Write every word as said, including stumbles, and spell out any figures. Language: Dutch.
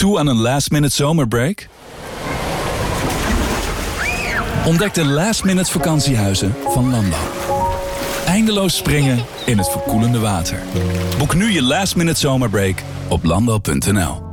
Toe aan een last-minute zomerbreak? Ontdek de last-minute vakantiehuizen van Landal. Eindeloos springen in het verkoelende water. Boek nu je last-minute zomerbreak op landal punt n l.